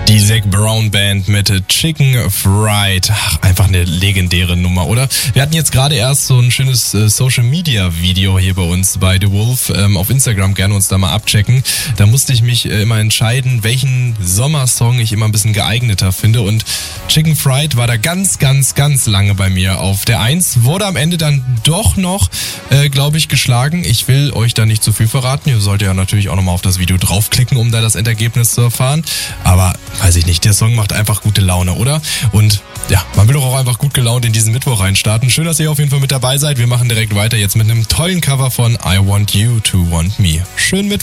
Die Zac Brown Band mit Chicken Fried. Ach, einfach eine legendäre Nummer, oder? Wir hatten jetzt gerade erst so ein schönes Social Media Video hier bei uns bei The Wolf auf Instagram. Gerne uns da mal abchecken. Da musste ich mich immer entscheiden, welchen Sommersong ich immer ein bisschen geeigneter finde. Und Chicken Fried war da ganz lange bei mir auf der 1. Wurde am Ende dann doch noch, glaube ich, geschlagen. Ich will euch da nicht zu viel verraten. Ihr solltet ja natürlich auch nochmal auf das Video draufklicken, um da das Endergebnis zu erfahren. Aber weiß ich nicht, der Song macht einfach gute Laune, oder? Und ja, man will doch auch einfach gut gelaunt in diesen Mittwoch reinstarten. Schön, dass ihr auf jeden Fall mit dabei seid. Wir machen direkt weiter jetzt mit einem tollen Cover von I Want You to Want Me. Schön mit